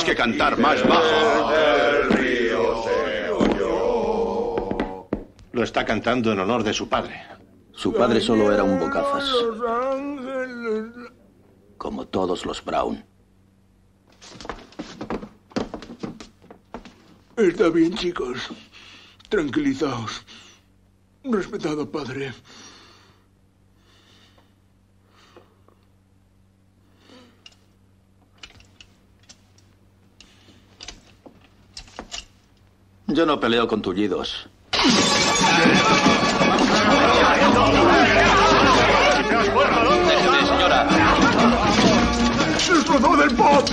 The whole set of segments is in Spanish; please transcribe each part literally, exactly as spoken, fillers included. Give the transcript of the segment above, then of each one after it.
que cantar más bajo. El río se oyó. Lo está cantando en honor de su padre. Su padre solo era un bocazas. Como todos los Brown. Está bien, chicos. Tranquilizaos. Respetado padre. Yo no peleo con tullidos. Déjeme, señora. ¡Disfrazó del pop!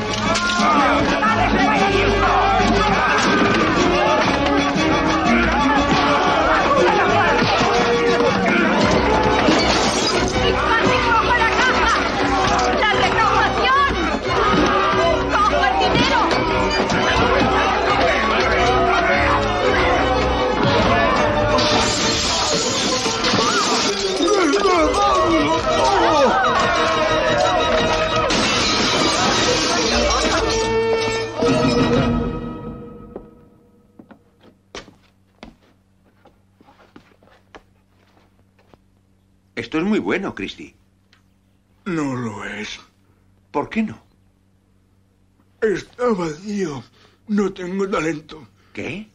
Esto es muy bueno, Christy. No lo es. ¿Por qué no? Está vacío. No tengo talento. ¿Qué?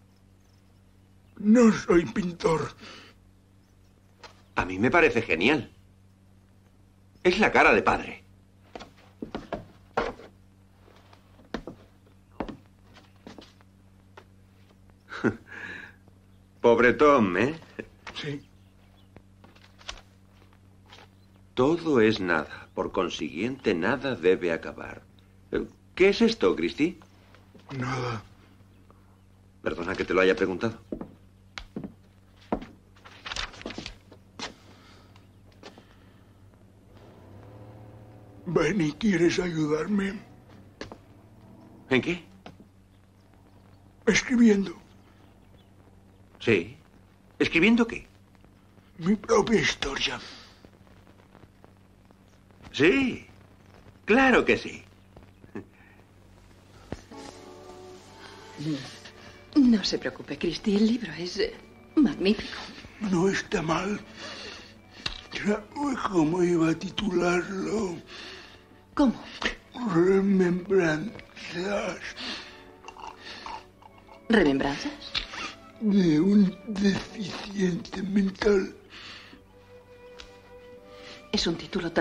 No soy pintor. A mí me parece genial. Es la cara de padre. Pobre Tom, ¿eh? Sí. Todo es nada. Por consiguiente, nada debe acabar. ¿Qué es esto, Christy? Nada. Perdona que te lo haya preguntado. Benny, ¿quieres ayudarme? ¿En qué? Escribiendo. Sí. ¿Escribiendo qué? Mi propia historia. Sí. Claro que sí. No se preocupe, Christy. El libro es eh, magnífico. No está mal. ¿Sabe cómo iba a titularlo? ¿Cómo? Remembranzas. ¿Remembranzas? De un deficiente mental. Es un título